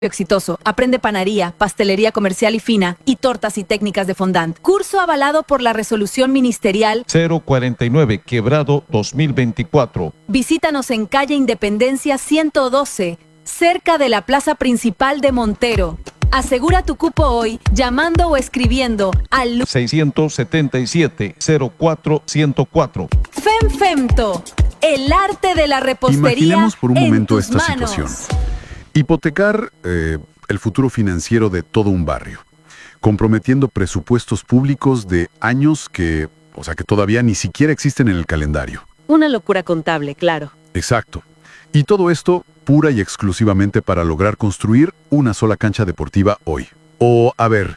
exitoso. Aprende panadería, pastelería comercial y fina y tortas y técnicas de fondant. Curso avalado por la resolución ministerial 049 Quebrado 2024. Visítanos en calle Independencia 112, cerca de la plaza principal de Montero. Asegura tu cupo hoy llamando o escribiendo al 677-04-104. FEMFEMTO, el arte de la repostería. Imaginemos por un en momento tus esta manos. situación. Hipotecar el futuro financiero de todo un barrio, comprometiendo presupuestos públicos de años que todavía ni siquiera existen en el calendario. Una locura contable, claro. Exacto. Y todo esto pura y exclusivamente para lograr construir una sola cancha deportiva hoy. O,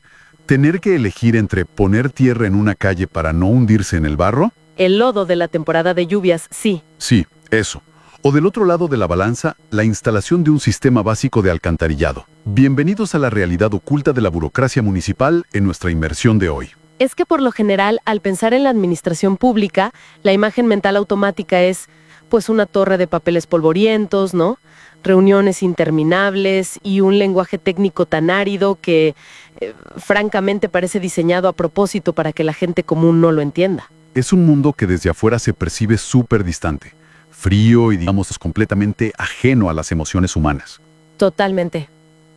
tener que elegir entre poner tierra en una calle para no hundirse en el barro. El lodo de la temporada de lluvias, sí. Sí, eso. O del otro lado de la balanza, la instalación de un sistema básico de alcantarillado. Bienvenidos a la realidad oculta de la burocracia municipal en nuestra inmersión de hoy. Es que por lo general, al pensar en la administración pública, la imagen mental automática es, pues, una torre de papeles polvorientos, ¿no? Reuniones interminables y un lenguaje técnico tan árido que, francamente, parece diseñado a propósito para que la gente común no lo entienda. Es un mundo que desde afuera se percibe súper distante, frío y, digamos, completamente ajeno a las emociones humanas. Totalmente.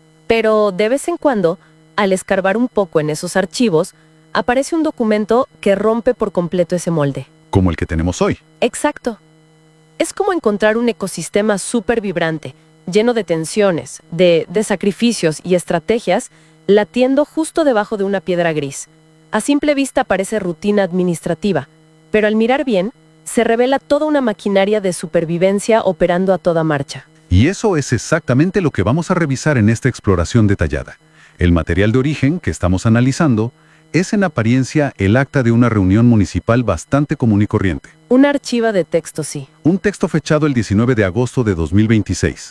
Pero de vez en cuando, al escarbar un poco en esos archivos, aparece un documento que rompe por completo ese molde. Como el que tenemos hoy. Exacto. Es como encontrar un ecosistema súper vibrante, lleno de tensiones, de sacrificios y estrategias, latiendo justo debajo de una piedra gris. A simple vista parece rutina administrativa, pero al mirar bien, se revela toda una maquinaria de supervivencia operando a toda marcha. Y eso es exactamente lo que vamos a revisar en esta exploración detallada. El material de origen que estamos analizando es en apariencia el acta de una reunión municipal bastante común y corriente. Una archiva de texto, sí. Un texto fechado el 19 de agosto de 2026.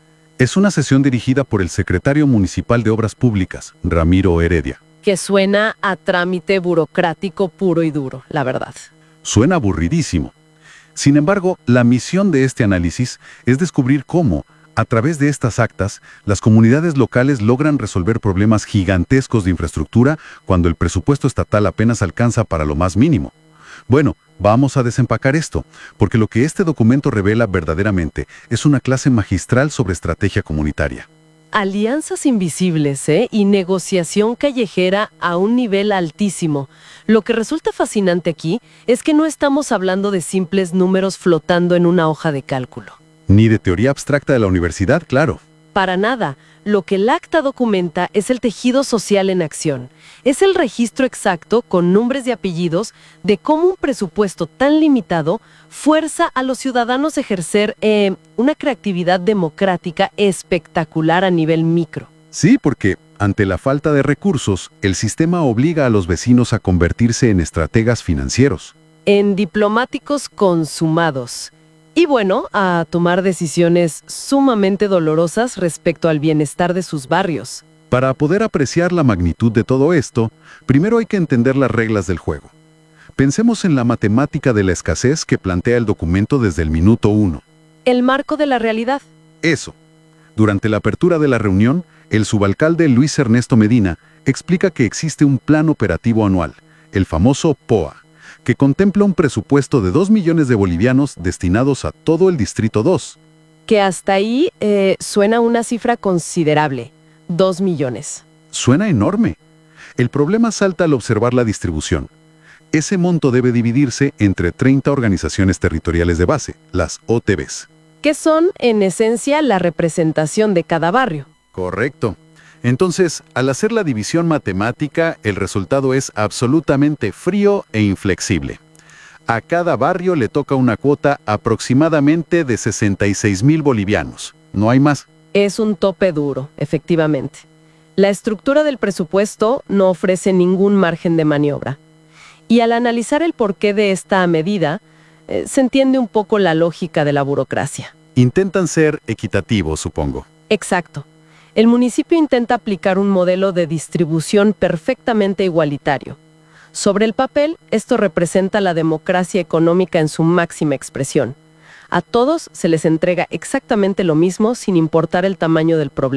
Es una sesión dirigida por el secretario municipal de Obras Públicas, Ramiro Heredia. Que suena a trámite burocrático puro y duro, la verdad. Suena aburridísimo. Sin embargo, la misión de este análisis es descubrir cómo, a través de estas actas, las comunidades locales logran resolver problemas gigantescos de infraestructura cuando el presupuesto estatal apenas alcanza para lo más mínimo. Bueno, vamos a desempacar esto, porque lo que este documento revela verdaderamente es una clase magistral sobre estrategia comunitaria. Alianzas invisibles, y negociación callejera a un nivel altísimo. Lo que resulta fascinante aquí es que no estamos hablando de simples números flotando en una hoja de cálculo. Ni de teoría abstracta de la universidad, claro. Para nada. Lo que el acta documenta es el tejido social en acción. Es el registro exacto, con nombres y apellidos, de cómo un presupuesto tan limitado fuerza a los ciudadanos a ejercer una creatividad democrática espectacular a nivel micro. Sí, porque ante la falta de recursos, el sistema obliga a los vecinos a convertirse en estrategas financieros. En diplomáticos consumados. Y bueno, a tomar decisiones sumamente dolorosas respecto al bienestar de sus barrios. Para poder apreciar la magnitud de todo esto, primero hay que entender las reglas del juego. Pensemos en la matemática de la escasez que plantea el documento desde el minuto 1. El marco de la realidad. Eso. Durante la apertura de la reunión, el subalcalde Luis Ernesto Medina explica que existe un plan operativo anual, el famoso POA, que contempla un presupuesto de 2 millones de bolivianos destinados a todo el Distrito 2. Que hasta ahí suena una cifra considerable, 2 millones. Suena enorme. El problema salta al observar la distribución. Ese monto debe dividirse entre 30 organizaciones territoriales de base, las OTBs. Que son, en esencia, la representación de cada barrio. Correcto. Entonces, al hacer la división matemática, el resultado es absolutamente frío e inflexible. A cada barrio le toca una cuota aproximadamente de 66,000 bolivianos. No hay más. Es un tope duro, efectivamente. La estructura del presupuesto no ofrece ningún margen de maniobra. Y al analizar el porqué de esta medida, se entiende un poco la lógica de la burocracia. Intentan ser equitativos, supongo. Exacto. El municipio intenta aplicar un modelo de distribución perfectamente igualitario. Sobre el papel, esto representa la democracia económica en su máxima expresión. A todos se les entrega exactamente lo mismo sin importar el tamaño del problema.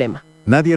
Nadie